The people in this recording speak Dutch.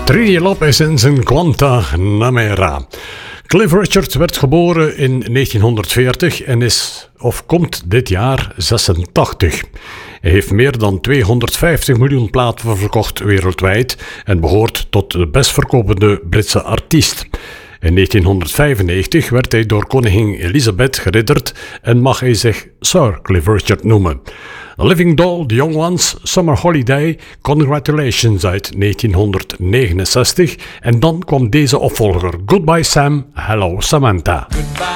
Trini Lopez en zijn Guantanamera. Cliff Richard werd geboren in 1940 en komt dit jaar 86. Hij heeft meer dan 250 miljoen platen verkocht wereldwijd en behoort tot de best verkopende Britse artiest. In 1995 werd hij door koningin Elizabeth geridderd en mag hij zich Sir Cliff Richard noemen. The Living Doll, The Young Ones, Summer Holiday, Congratulations uit 1969 en dan kwam deze opvolger, Goodbye Sam, Hello Samantha. Goodbye